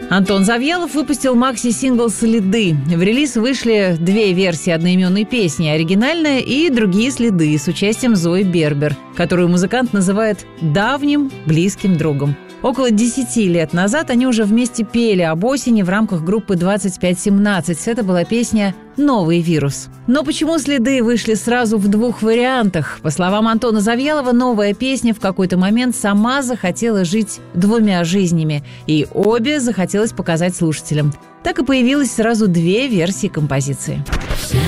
Антон Завьялов выпустил макси-сингл «Следы». В релиз вышли 2 версии одноименной песни: оригинальная и «Другие следы» с участием Зои Бербер, которую музыкант называет давним близким другом. Около 10 лет назад они уже вместе пели об осени в рамках группы 2517. Это была песня «Новый вирус». Но почему «Следы» вышли сразу в 2 вариантах? По словам Антона Завьялова, новая песня в какой-то момент сама захотела жить 2 жизнями, и обе захотелось показать слушателям. Так и появилось сразу 2 версии композиции.